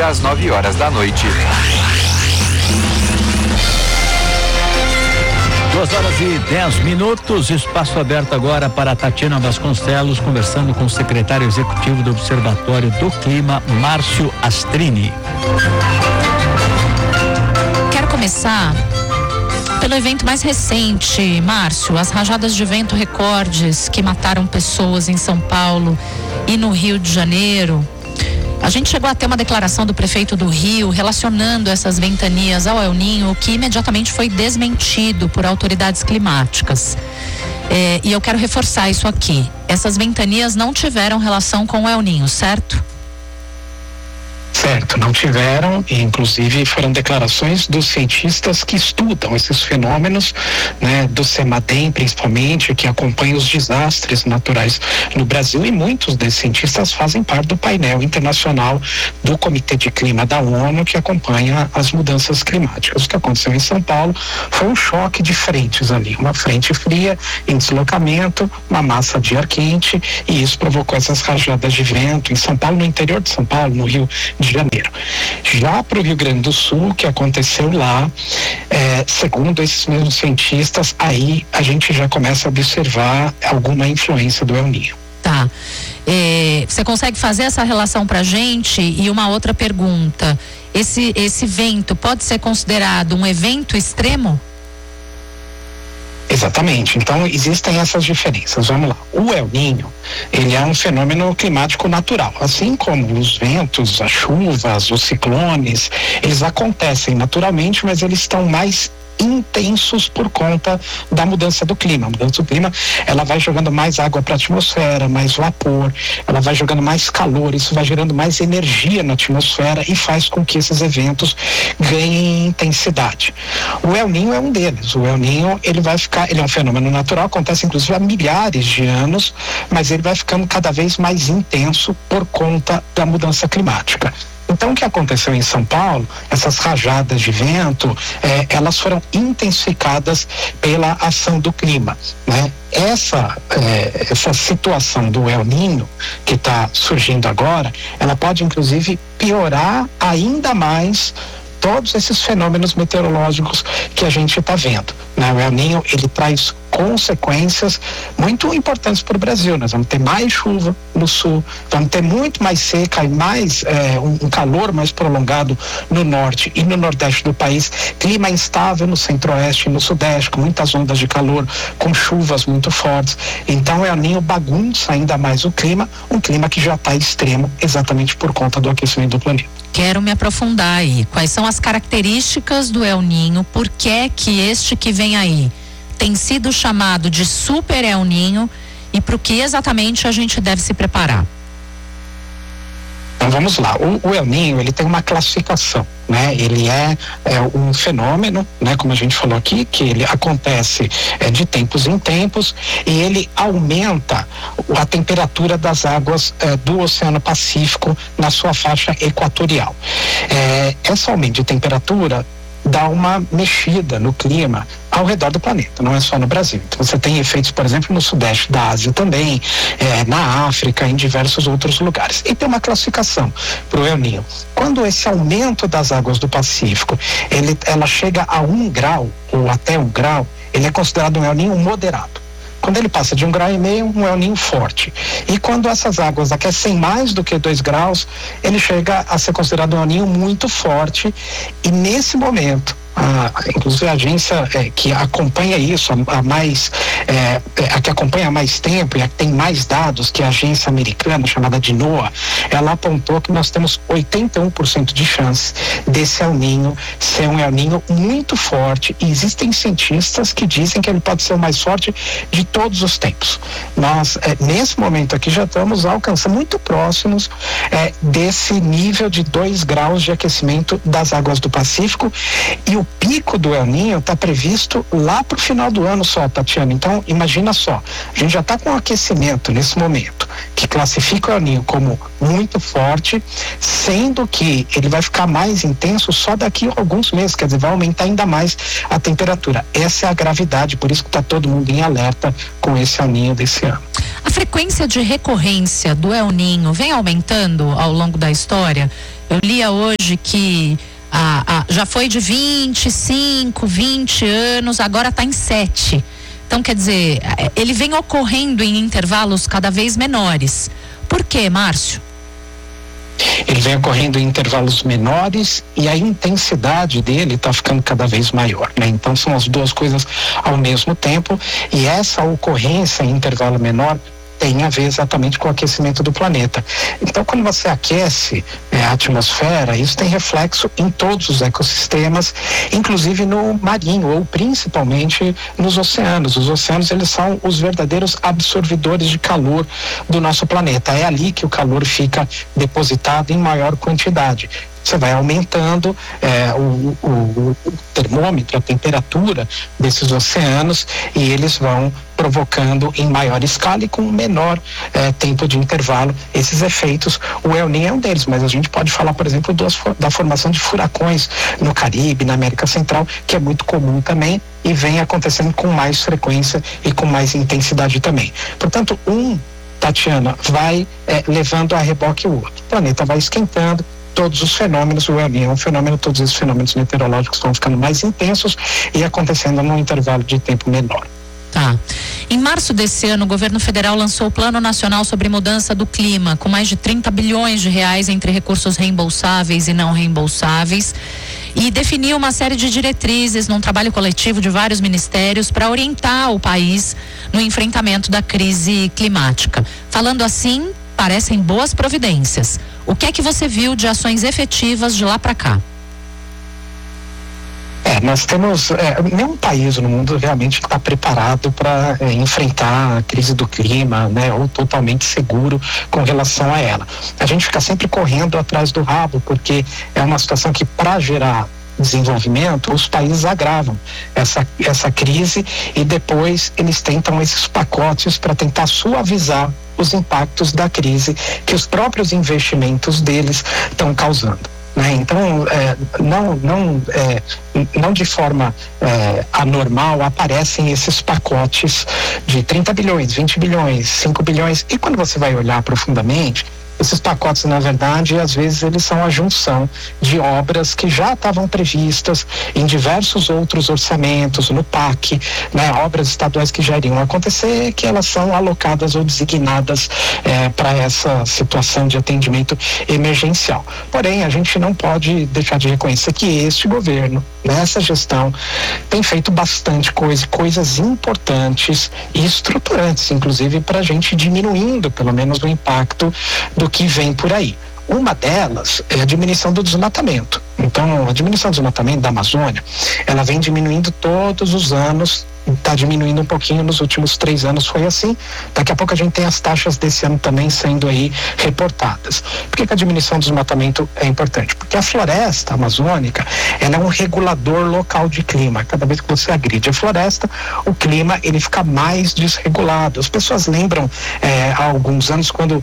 às 9 horas da noite. 2h10, espaço aberto agora para Tatiana Vasconcelos, conversando com o secretário executivo do Observatório do Clima, Márcio Astrini. Quero começar pelo evento mais recente, Márcio, as rajadas de vento recordes que mataram pessoas em São Paulo e no Rio de Janeiro. A gente chegou a ter uma declaração do prefeito do Rio relacionando essas ventanias ao El Niño, que imediatamente foi desmentido por autoridades climáticas. E eu quero reforçar isso aqui. Essas ventanias não tiveram relação com o El Niño, certo? Certo, não tiveram, e inclusive foram declarações dos cientistas que estudam esses fenômenos, né, do CEMADEM principalmente, que acompanha os desastres naturais no Brasil, e muitos desses cientistas fazem parte do painel internacional do Comitê de Clima da ONU, que acompanha as mudanças climáticas. O que aconteceu em São Paulo foi um choque de frentes ali, uma frente fria em deslocamento, uma massa de ar quente, e isso provocou essas rajadas de vento em São Paulo, no interior de São Paulo, no Rio de Janeiro. Já para o Rio Grande do Sul, que aconteceu lá, segundo esses mesmos cientistas, aí a gente já começa a observar alguma influência do El Niño. Tá. Você consegue fazer essa relação pra gente? E uma outra pergunta: esse vento pode ser considerado um evento extremo? Exatamente, então existem essas diferenças. Vamos lá, o El Niño, ele é um fenômeno climático natural, assim como os ventos, as chuvas, os ciclones, eles acontecem naturalmente, mas eles estão mais intensos por conta da mudança do clima. A mudança do clima, ela vai jogando mais água para a atmosfera, mais vapor, ela vai jogando mais calor, isso vai gerando mais energia na atmosfera e faz com que esses eventos ganhem intensidade. O El Niño é um deles. O El Niño, ele é um fenômeno natural, acontece inclusive há milhares de anos, mas ele vai ficando cada vez mais intenso por conta da mudança climática. Então, o que aconteceu em São Paulo, essas rajadas de vento, elas foram intensificadas pela ação do clima, né? Essa situação do El Niño que está surgindo agora, ela pode inclusive piorar ainda mais todos esses fenômenos meteorológicos que a gente está vendo, né? O El Niño, ele traz consequências muito importantes para o Brasil. Nós vamos ter mais chuva no sul, vamos ter muito mais seca e mais um calor mais prolongado no norte e no nordeste do país, clima instável no centro-oeste e no sudeste, com muitas ondas de calor, com chuvas muito fortes. Então o El Niño bagunça ainda mais o clima, um clima que já está extremo exatamente por conta do aquecimento do planeta. Quero me aprofundar aí. Quais são as características do El Niño? Por que este que vem aí tem sido chamado de Super El Niño e para o que exatamente a gente deve se preparar? Então vamos lá, o El Niño, ele tem uma classificação, né? Ele é um fenômeno, né? Como a gente falou aqui, que ele acontece de tempos em tempos e ele aumenta a temperatura das águas do Oceano Pacífico na sua faixa equatorial. Esse aumento de temperatura dá uma mexida no clima ao redor do planeta, não é só no Brasil. Então você tem efeitos, por exemplo, no sudeste da Ásia também, na África, em diversos outros lugares. E tem uma classificação para o El Niño. Quando esse aumento das águas do Pacífico, ela chega a 1 grau ou até 1 grau, ele é considerado um El Niño moderado. Quando ele passa de 1,5 graus, um El Niño forte. E quando essas águas aquecem mais do que 2 graus, ele chega a ser considerado um El Niño muito forte. E nesse momento, inclusive a agência que acompanha isso a que acompanha há mais tempo e a que tem mais dados, que é a agência americana chamada de NOAA, ela apontou que nós temos 81% de chance desse El Niño ser um El Niño muito forte, e existem cientistas que dizem que ele pode ser o mais forte de todos os tempos. Nós nesse momento aqui já estamos alcançando muito próximos desse nível de 2 graus de aquecimento das águas do Pacífico, e o pico do El Niño está previsto lá para o final do ano só, Tatiana. Então imagina só, a gente já está com um aquecimento nesse momento que classifica o El Niño como muito forte, sendo que ele vai ficar mais intenso só daqui a alguns meses, quer dizer, vai aumentar ainda mais a temperatura. Essa é a gravidade, por isso que está todo mundo em alerta com esse El Niño desse ano. A frequência de recorrência do El Niño vem aumentando ao longo da história? Eu lia hoje que já foi de 25, 20 anos, agora está em 7. Então, quer dizer, ele vem ocorrendo em intervalos cada vez menores. Por quê, Márcio? Ele vem ocorrendo em intervalos menores e a intensidade dele está ficando cada vez maior, né? Então são as duas coisas ao mesmo tempo, e essa ocorrência em intervalo menor tem a ver exatamente com o aquecimento do planeta. Então, quando você aquece a atmosfera, isso tem reflexo em todos os ecossistemas, inclusive no marinho, ou principalmente nos oceanos. Os oceanos, eles são os verdadeiros absorvedores de calor do nosso planeta. É ali que o calor fica depositado em maior quantidade. Você vai aumentando o termômetro, a temperatura desses oceanos, e eles vão provocando em maior escala e com menor tempo de intervalo esses efeitos. O El Niño é um deles, mas a gente pode falar, por exemplo, da formação de furacões no Caribe, na América Central, que é muito comum também e vem acontecendo com mais frequência e com mais intensidade também. Portanto, Tatiana, vai levando a reboque o outro. O planeta vai esquentando, todos os fenômenos, o El Niño é um fenômeno, todos esses fenômenos meteorológicos estão ficando mais intensos e acontecendo num intervalo de tempo menor. Tá. Em março desse ano, o governo federal lançou o Plano Nacional sobre Mudança do Clima, com mais de 30 bilhões de reais entre recursos reembolsáveis e não reembolsáveis, e definiu uma série de diretrizes num trabalho coletivo de vários ministérios para orientar o país no enfrentamento da crise climática. Falando assim, parecem boas providências. O que é que você viu de ações efetivas de lá para cá? Nós temos, nenhum país no mundo realmente está preparado para enfrentar a crise do clima, né, ou totalmente seguro com relação a ela. A gente fica sempre correndo atrás do rabo, porque é uma situação que, para gerar desenvolvimento, os países agravam essa crise, e depois eles tentam esses pacotes para tentar suavizar os impactos da crise que os próprios investimentos deles estão causando. Então, não de forma anormal aparecem esses pacotes de 30 bilhões, 20 bilhões, 5 bilhões, e quando você vai olhar profundamente, esses pacotes, na verdade, às vezes eles são a junção de obras que já estavam previstas em diversos outros orçamentos, no PAC, né? Obras estaduais que já iriam acontecer, que elas são alocadas ou designadas para essa situação de atendimento emergencial. Porém, a gente não pode deixar de reconhecer que este governo, nessa gestão, tem feito bastante coisas importantes e estruturantes, inclusive para a gente diminuindo, pelo menos, o impacto do que vem por aí. Uma delas é a diminuição do desmatamento. Então, a diminuição do desmatamento da Amazônia, ela vem diminuindo todos os anos, está diminuindo um pouquinho nos últimos 3 anos, foi assim. Daqui a pouco a gente tem as taxas desse ano também sendo aí reportadas. Por que a diminuição do desmatamento é importante? Porque a floresta amazônica, ela é um regulador local de clima. Cada vez que você agride a floresta, o clima, ele fica mais desregulado. As pessoas lembram há alguns anos, quando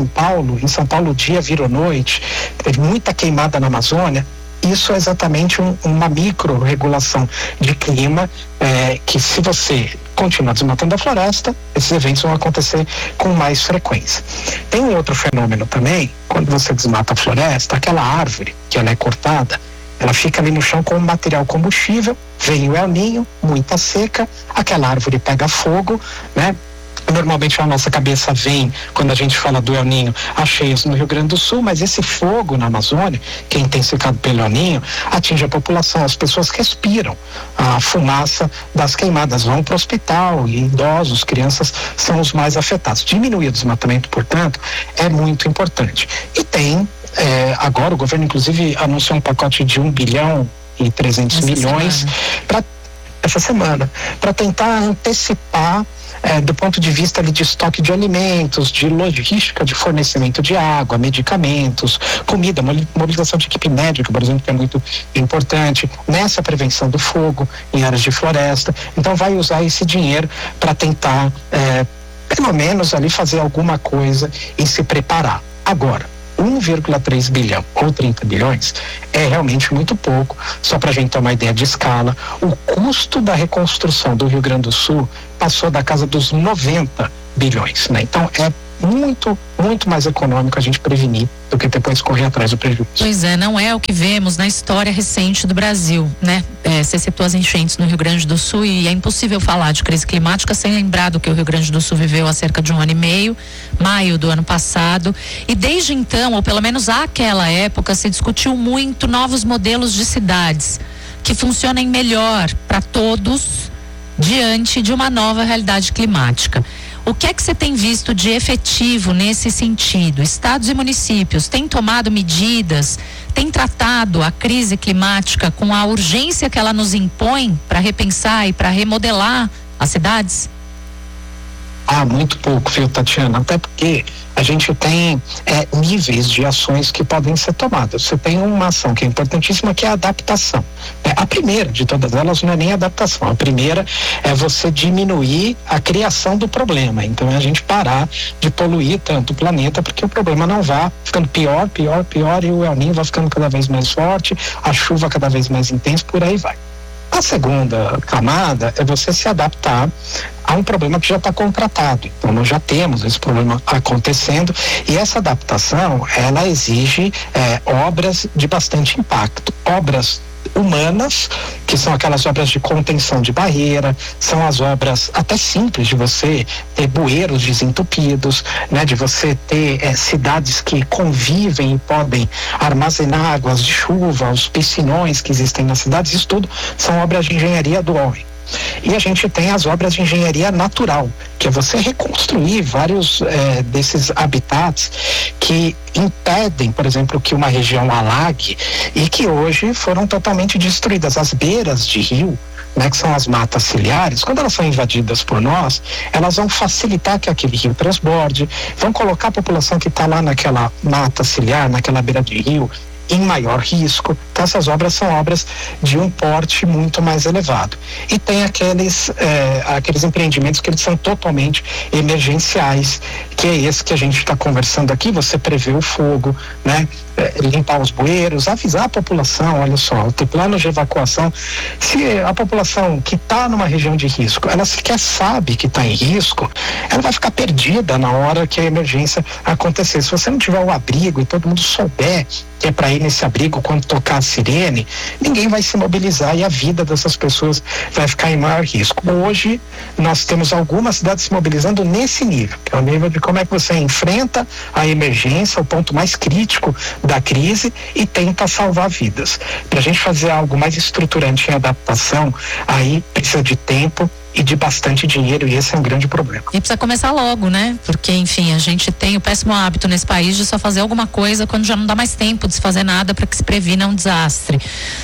em São Paulo o dia virou noite, teve muita queimada na Amazônia. Isso é exatamente uma micro-regulação de clima, que, se você continuar desmatando a floresta, esses eventos vão acontecer com mais frequência. Tem um outro fenômeno também, quando você desmata a floresta, aquela árvore que ela é cortada, ela fica ali no chão como material combustível, vem o El Niño, muita seca, aquela árvore pega fogo, né? Normalmente a nossa cabeça vem, quando a gente fala do El Niño, as cheias no Rio Grande do Sul, mas esse fogo na Amazônia, que é intensificado pelo El Niño, atinge a população, as pessoas respiram a fumaça das queimadas, vão para o hospital, e idosos, crianças são os mais afetados. Diminuir o desmatamento, portanto, é muito importante. E tem, agora o governo inclusive anunciou um pacote de 1 bilhão e 300 milhões para essa semana, para tentar antecipar do ponto de vista ali de estoque de alimentos, de logística de fornecimento de água, medicamentos, comida, mobilização de equipe médica, por exemplo, que é muito importante, nessa prevenção do fogo em áreas de floresta. Então vai usar esse dinheiro para tentar, pelo menos ali, fazer alguma coisa e se preparar. Agora, 1,3 bilhão ou 30 bilhões é realmente muito pouco. Só para a gente ter uma ideia de escala, o custo da reconstrução do Rio Grande do Sul passou da casa dos 90 bilhões, né? Então é muito mais econômico a gente prevenir do que depois correr atrás do prejuízo. Pois é, não é o que vemos na história recente do Brasil, né? Você citou as enchentes no Rio Grande do Sul e é impossível falar de crise climática sem lembrar do que o Rio Grande do Sul viveu há cerca de 1 ano e meio, maio do ano passado, e desde então, ou pelo menos àquela época, se discutiu muito novos modelos de cidades que funcionem melhor para todos diante de uma nova realidade climática. O que é que você tem visto de efetivo nesse sentido? Estados e municípios têm tomado medidas, têm tratado a crise climática com a urgência que ela nos impõe para repensar e para remodelar as cidades? Muito pouco, viu, Tatiana? Até porque a gente tem níveis de ações que podem ser tomadas. Você tem uma ação que é importantíssima, que é a adaptação. A primeira de todas elas não é nem a adaptação. A primeira é você diminuir a criação do problema. Então é a gente parar de poluir tanto o planeta, porque o problema não vá ficando pior, e o El Niño vai ficando cada vez mais forte, a chuva cada vez mais intensa, por aí vai. A segunda camada é você se adaptar a um problema que já está contratado. Então nós já temos esse problema acontecendo e essa adaptação, ela exige obras de bastante impacto, obras humanas, que são aquelas obras de contenção de barreira, são as obras até simples de você ter bueiros desentupidos, né, de você ter cidades que convivem e podem armazenar águas de chuva, os piscinões que existem nas cidades, isso tudo são obras de engenharia do homem. E a gente tem as obras de engenharia natural, que é você reconstruir vários desses habitats que impedem, por exemplo, que uma região alague e que hoje foram totalmente destruídas. As beiras de rio, né, que são as matas ciliares, quando elas são invadidas por nós, elas vão facilitar que aquele rio transborde, vão colocar a população que está lá naquela mata ciliar, naquela beira de rio, em maior risco. Então essas obras são obras de um porte muito mais elevado. E tem aqueles empreendimentos que eles são totalmente emergenciais, que é esse que a gente está conversando aqui. Você prevê o fogo, né? Limpar os bueiros, avisar a população, olha só, ter plano de evacuação. Se a população que está numa região de risco, ela sequer sabe que está em risco, ela vai ficar perdida na hora que a emergência acontecer. Se você não tiver o abrigo e todo mundo souber que é para ir nesse abrigo quando tocar a sirene, ninguém vai se mobilizar e a vida dessas pessoas vai ficar em maior risco. Hoje nós temos algumas cidades se mobilizando nesse nível, que é o nível de como é que você enfrenta a emergência, o ponto mais crítico da crise, e tenta salvar vidas. Para a gente fazer algo mais estruturante em adaptação, aí precisa de tempo e de bastante dinheiro, e esse é um grande problema. E precisa começar logo, né? Porque, enfim, a gente tem o péssimo hábito nesse país de só fazer alguma coisa quando já não dá mais tempo de se fazer nada para que se previna um desastre.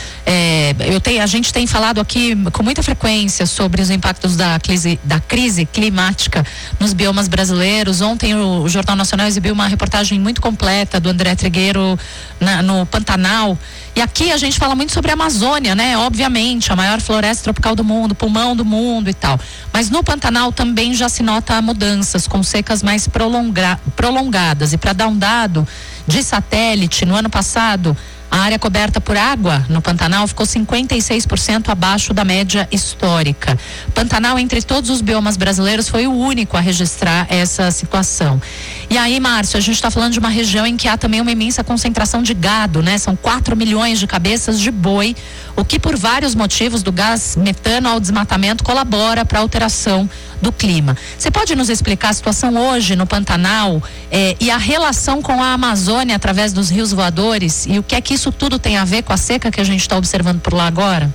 A gente tem falado aqui com muita frequência sobre os impactos da crise climática nos biomas brasileiros. Ontem o Jornal Nacional exibiu uma reportagem muito completa do André Trigueiro no Pantanal. E aqui a gente fala muito sobre a Amazônia, né? Obviamente, a maior floresta tropical do mundo, pulmão do mundo e tal. Mas no Pantanal também já se nota mudanças, com secas mais prolongadas. E para dar um dado de satélite, no ano passado, a área coberta por água no Pantanal ficou 56% abaixo da média histórica. Pantanal, entre todos os biomas brasileiros, foi o único a registrar essa situação. E aí, Márcio, a gente está falando de uma região em que há também uma imensa concentração de gado, né? São 4 milhões de cabeças de boi, o que por vários motivos, do gás metano ao desmatamento, colabora para a alteração do clima. Você pode nos explicar a situação hoje no Pantanal e a relação com a Amazônia através dos rios voadores, e o que é que isso tudo tem a ver com a seca que a gente está observando por lá agora?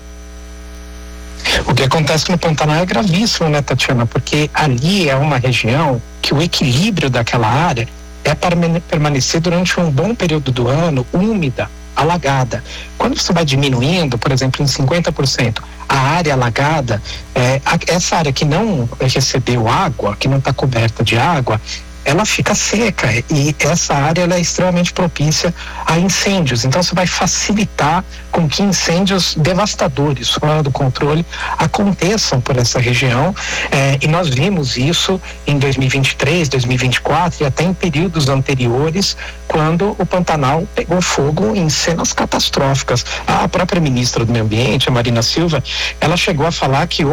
O que acontece no Pantanal é gravíssimo, né, Tatiana? Porque ali é uma região que o equilíbrio daquela área é permanecer durante um bom período do ano úmida, alagada. Quando você vai diminuindo, por exemplo, em 50%, a área alagada, essa área que não recebeu água, que não está coberta de água, ela fica seca, e essa área ela é extremamente propícia a incêndios. Então você vai facilitar com que incêndios devastadores, fora do controle, aconteçam por essa região, e nós vimos isso em 2023, 2024 e até em períodos anteriores, quando o Pantanal pegou fogo em cenas catastróficas. A própria ministra do Meio Ambiente, a Marina Silva, ela chegou a falar que ou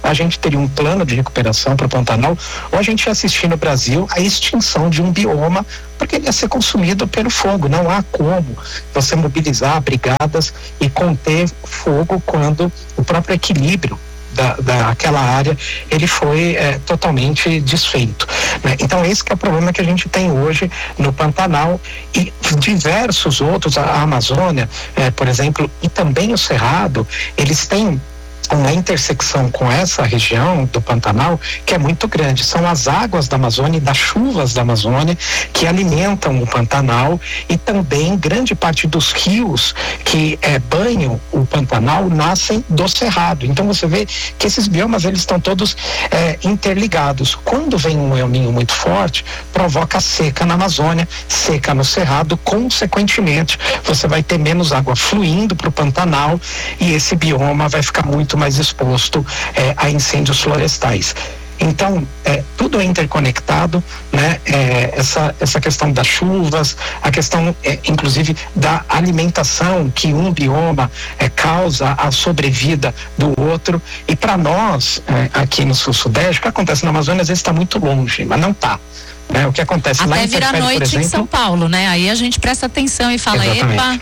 a gente teria um plano de recuperação para o Pantanal, ou a gente ia assistir no Brasil a extinção de um bioma, porque ele ia ser consumido pelo fogo. Não há como você mobilizar brigadas e conter fogo quando o próprio equilíbrio daquela área ele foi totalmente desfeito, né? Então esse que é o problema que a gente tem hoje no Pantanal e diversos outros, a Amazônia, por exemplo, e também o Cerrado, eles têm uma intersecção com essa região do Pantanal que é muito grande. São as águas da Amazônia e das chuvas da Amazônia que alimentam o Pantanal, e também grande parte dos rios que banham o Pantanal nascem do Cerrado. Então você vê que esses biomas eles estão todos interligados. Quando vem um El Niño muito forte, provoca seca na Amazônia, seca no Cerrado, consequentemente você vai ter menos água fluindo para o Pantanal e esse bioma vai ficar muito mais exposto a incêndios florestais. Então, tudo é interconectado, né? Essa questão das chuvas, a questão, inclusive, da alimentação que um bioma causa a sobrevida do outro. E para nós, aqui no Sul-Sudeste, o que acontece na Amazônia às vezes está muito longe, mas não está. O que acontece até lá em virar noite, por exemplo, em São Paulo, né? Aí a gente presta atenção e fala, epa...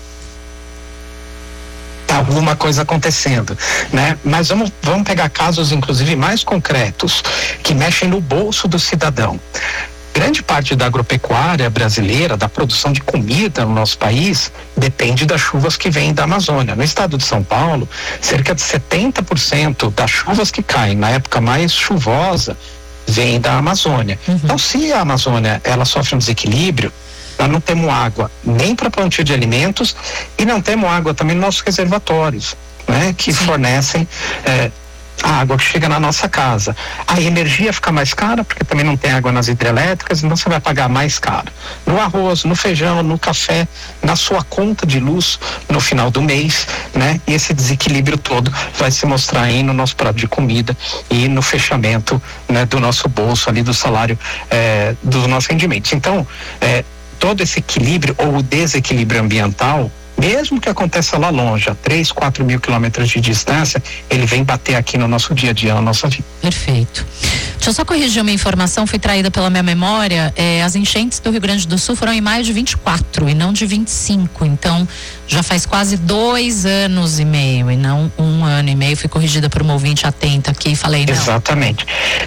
alguma coisa acontecendo, né? Mas vamos pegar casos, inclusive, mais concretos, que mexem no bolso do cidadão. Grande parte da agropecuária brasileira, da produção de comida no nosso país, depende das chuvas que vêm da Amazônia. No estado de São Paulo, cerca de 70% das chuvas que caem na época mais chuvosa vem da Amazônia. Então, se a Amazônia ela sofre um desequilíbrio, nós não temos água nem para plantio de alimentos e não temos água também nos nossos reservatórios, né? Que fornecem a água que chega na nossa casa. A energia fica mais cara porque também não tem água nas hidrelétricas, então você vai pagar mais caro no arroz, no feijão, no café, na sua conta de luz no final do mês, né? E esse desequilíbrio todo vai se mostrar aí no nosso prato de comida e no fechamento, né, do nosso bolso ali, do salário, dos nossos rendimentos. Então, todo esse equilíbrio ou o desequilíbrio ambiental, mesmo que aconteça lá longe, a 3, 4 mil quilômetros de distância, ele vem bater aqui no nosso dia a dia, na nossa vida. Perfeito. Deixa eu só corrigir uma informação, fui traída pela minha memória, as enchentes do Rio Grande do Sul foram em maio de 24 e não de 25, então já faz quase 2 anos e meio e não 1 ano e meio, fui corrigida por uma ouvinte atenta aqui e falei não. Exatamente.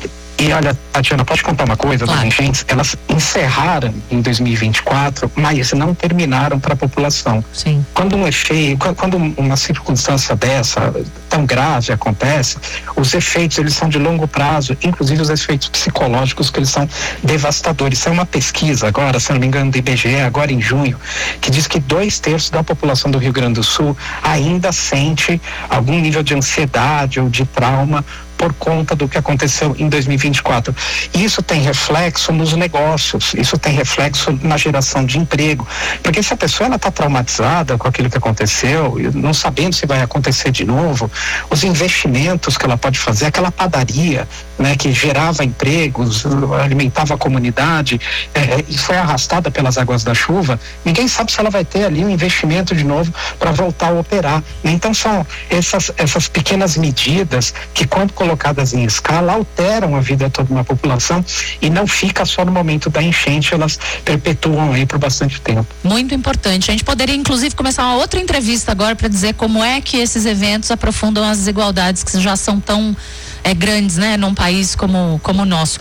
E olha, Tatiana, pode contar uma coisa? Claro. Das enchentes, elas encerraram em 2024, mas não terminaram para a população. Sim. Quando quando uma circunstância dessa, tão grave acontece, os efeitos, eles são de longo prazo, inclusive os efeitos psicológicos, que eles são devastadores. Tem uma pesquisa agora, se não me engano, do IBGE, agora em junho, que diz que 2/3 da população do Rio Grande do Sul ainda sente algum nível de ansiedade ou de trauma por conta do que aconteceu em 2024. Isso tem reflexo nos negócios, isso tem reflexo na geração de emprego, porque se a pessoa está traumatizada com aquilo que aconteceu, não sabendo se vai acontecer de novo, os investimentos que ela pode fazer, aquela padaria, né, que gerava empregos, alimentava a comunidade, e foi arrastada pelas águas da chuva, ninguém sabe se ela vai ter ali um investimento de novo para voltar a operar. Então são essas pequenas medidas que, quando colocadas em escala, alteram a vida de toda uma população e não fica só no momento da enchente, elas perpetuam aí por bastante tempo. Muito importante. A gente poderia inclusive começar uma outra entrevista agora para dizer como é que esses eventos aprofundam as desigualdades que já são tão grandes, né, num país como o nosso.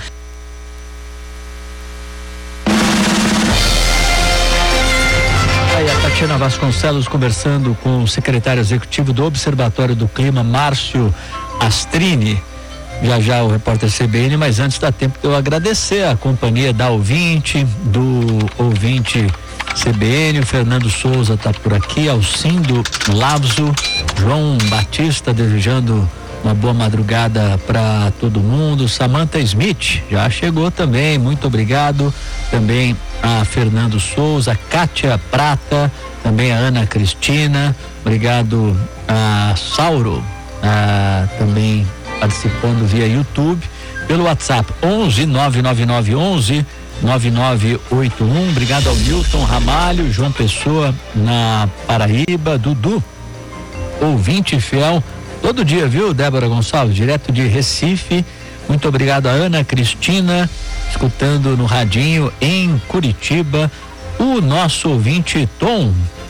Aí a Tatiana Vasconcelos conversando com o secretário executivo do Observatório do Clima, Márcio Astrini. Já o repórter CBN, mas antes dá tempo de eu agradecer a companhia da ouvinte, do ouvinte CBN, o Fernando Souza está por aqui, Alcindo Lavzo, João Batista desejando uma boa madrugada para todo mundo, Samantha Smith já chegou também, muito obrigado, também a Fernando Souza, Kátia Prata, também a Ana Cristina, obrigado a Sauro, também participando via YouTube, pelo WhatsApp 11 999 11 9981. Obrigado ao Nilton Ramalho, João Pessoa na Paraíba, Dudu, ouvinte fiel todo dia, viu, Débora Gonçalves, direto de Recife. Muito obrigado a Ana Cristina, escutando no radinho em Curitiba. O nosso ouvinte Tom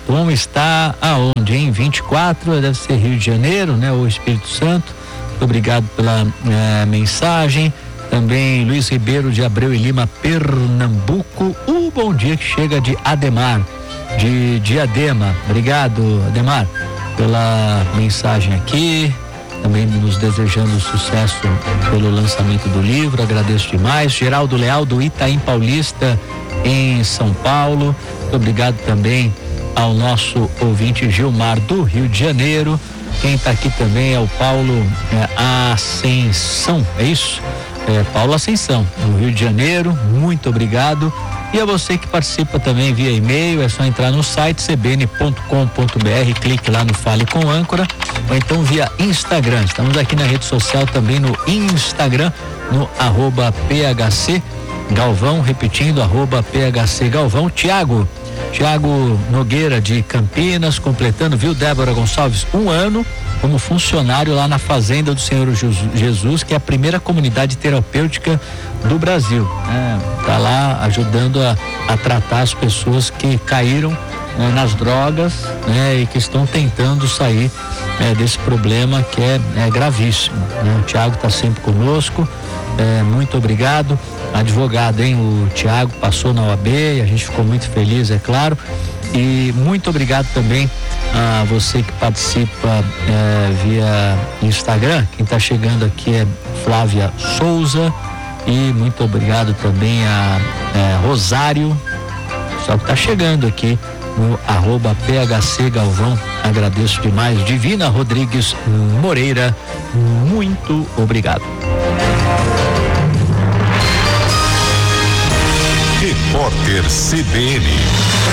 está aonde? Em 24, deve ser Rio de Janeiro, né? Ou Espírito Santo. Muito obrigado pela mensagem. Também Luiz Ribeiro de Abreu e Lima, Pernambuco. O bom dia que chega de Ademar, de Diadema. Obrigado, Ademar, pela mensagem aqui. Também nos desejando sucesso pelo lançamento do livro, agradeço demais. Geraldo Leal do Itaim Paulista, em São Paulo. Muito obrigado também ao nosso ouvinte Gilmar do Rio de Janeiro. Quem está aqui também é o Paulo Ascensão, é isso? Paulo Ascensão, no Rio de Janeiro, muito obrigado. E a você que participa também via e-mail, é só entrar no site cbn.com.br, clique lá no Fale com Âncora, ou então via Instagram. Estamos aqui na rede social também no Instagram, no @PHC Galvão, repetindo, @PHC Galvão. Tiago Nogueira de Campinas, completando, viu, Débora Gonçalves, 1 ano como funcionário lá na Fazenda do Senhor Jesus, que é a primeira comunidade terapêutica do Brasil. Tá lá ajudando a tratar as pessoas que caíram, né, nas drogas, né, e que estão tentando sair desse problema que é gravíssimo, né? O Tiago está sempre conosco, muito obrigado. Advogado, hein? O Tiago passou na OAB e a gente ficou muito feliz, é claro. E muito obrigado também a você que participa via Instagram. Quem está chegando aqui é Flávia Souza. E muito obrigado também a Rosário, só que está chegando aqui no @PHC Galvão. Agradeço demais. Divina Rodrigues Moreira, muito obrigado. Repórter CBN.